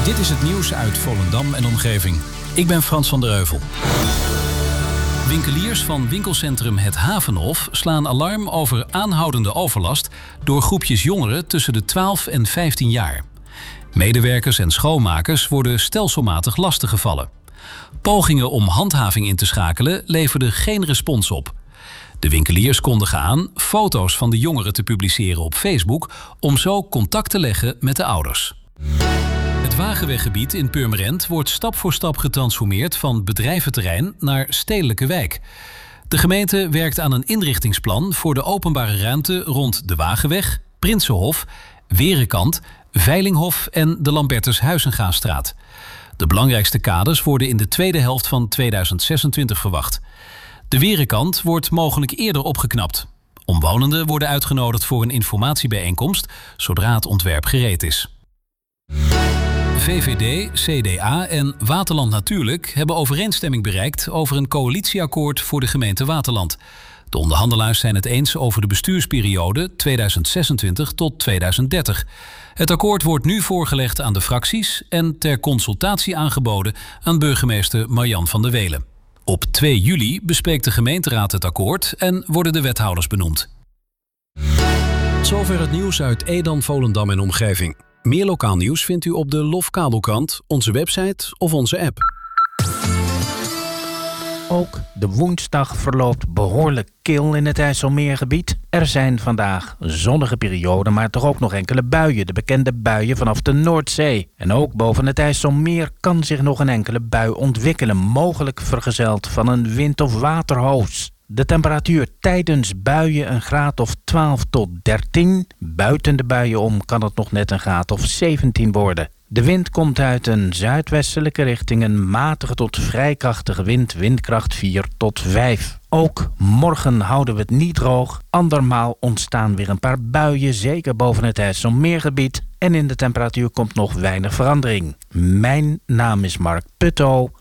Dit is het nieuws uit Volendam en omgeving. Ik ben Frans van der Heuvel. Winkeliers van winkelcentrum Het Havenhof slaan alarm over aanhoudende overlast door groepjes jongeren tussen de 12 en 15 jaar. Medewerkers en schoonmakers worden stelselmatig lastiggevallen. Pogingen om handhaving in te schakelen leverden geen respons op. De winkeliers kondigen aan foto's van de jongeren te publiceren op Facebook om zo contact te leggen met de ouders. Het Wagenweggebied in Purmerend wordt stap voor stap getransformeerd van bedrijventerrein naar stedelijke wijk. De gemeente werkt aan een inrichtingsplan voor de openbare ruimte rond de Wagenweg, Prinsenhof, Werenkant, Veilinghof en de Lambertus Huizengastraat. De belangrijkste kaders worden in de tweede helft van 2026 verwacht. De Werenkant wordt mogelijk eerder opgeknapt. Omwonenden worden uitgenodigd voor een informatiebijeenkomst zodra het ontwerp gereed is. VVD, CDA en Waterland Natuurlijk hebben overeenstemming bereikt over een coalitieakkoord voor de gemeente Waterland. De onderhandelaars zijn het eens over de bestuursperiode 2026 tot 2030. Het akkoord wordt nu voorgelegd aan de fracties en ter consultatie aangeboden aan burgemeester Marjan van der Welen. Op 2 juli bespreekt de gemeenteraad het akkoord en worden de wethouders benoemd. Zover het nieuws uit Edam, Volendam en omgeving. Meer lokaal nieuws vindt u op de Lofkabelkrant, onze website of onze app. Ook de woensdag verloopt behoorlijk kil in het IJsselmeergebied. Er zijn vandaag zonnige perioden, maar toch ook nog enkele buien. De bekende buien vanaf de Noordzee. En ook boven het IJsselmeer kan zich nog een enkele bui ontwikkelen. Mogelijk vergezeld van een wind- of waterhoos. De temperatuur tijdens buien een graad of 12 tot 13. Buiten de buien om kan het nog net een graad of 17 worden. De wind komt uit een zuidwestelijke richting, een matige tot vrij krachtige wind, windkracht 4 tot 5. Ook morgen houden we het niet droog. Andermaal ontstaan weer een paar buien, zeker boven het IJsselmeergebied. En in de temperatuur komt nog weinig verandering. Mijn naam is Mark Putto.